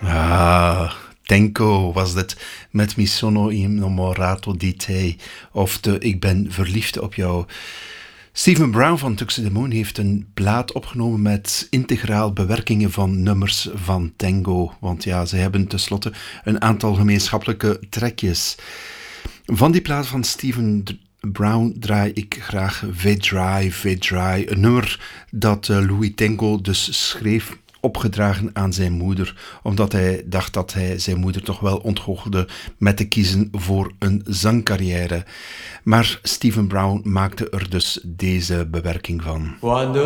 Ah, Tenko was dit met Mi sono innamorato di te. Of de Ik ben verliefd op jou. Stephen Brown van Tux the Moon heeft een plaat opgenomen met integraal bewerkingen van nummers van Tango. Want ja, ze hebben tenslotte een aantal gemeenschappelijke trekjes. Van die plaat van Stephen Brown draai ik graag Vedrai. Een nummer dat Louis Tango dus schreef, opgedragen aan zijn moeder, omdat hij dacht dat hij zijn moeder toch wel ontgoochelde met te kiezen voor een zangcarrière. Maar Stephen Brown maakte er dus deze bewerking van.